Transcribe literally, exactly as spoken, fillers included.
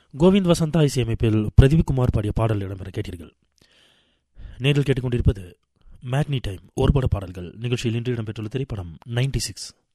கோவிந்த் வசந்தா இசையமைப்பில் பிரதீப் குமார் பாடிய பாடல் இடம்பெற கேட்டீர்கள். நேரில் கேட்டுக்கொண்டிருப்பது மேக்னி டைம் ஒருபட பாடல்கள் நிகழ்ச்சியில் இன்று இடம்பெற்றுள்ள திரைப்படம் நைன்டி சிக்ஸ்.